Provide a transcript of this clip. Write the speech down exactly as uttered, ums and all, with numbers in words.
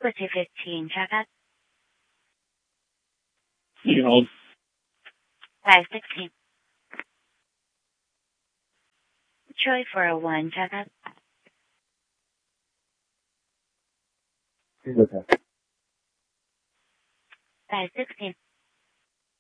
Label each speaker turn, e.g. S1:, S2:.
S1: Whiskey fifteen, check out.
S2: You hold.
S1: five sixteen. Troy four oh one, check out.
S2: Okay.
S1: five sixteen.